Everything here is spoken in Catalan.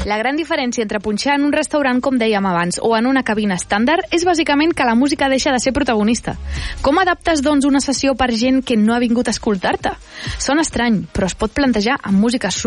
La gran diferència entre punxar en un restaurant, com dèiem abans, o en una cabina estàndard és bàsicament que la música deixa de ser protagonista. Com adaptes, doncs, una sessió per gent que no ha vingut a escoltar-te? Sona estrany, però es pot plantejar amb música